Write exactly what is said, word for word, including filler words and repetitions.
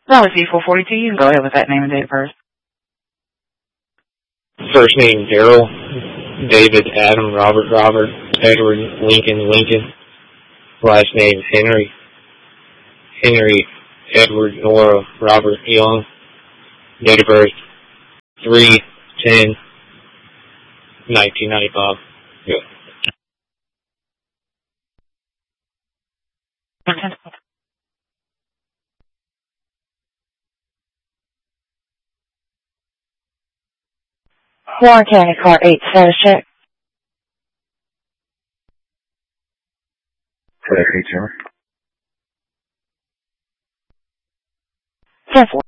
That was E four forty-two. You can go ahead with that name and date of birth. First name Daryl, David, Adam, Robert, Robert, Edward, Lincoln, Lincoln. Last name Henry, Henry, Edward, Nora, Robert, Young. Date of birth three ten nineteen ninety-five. Yeah. Warren County Car eight status check. Today, H R. ten four.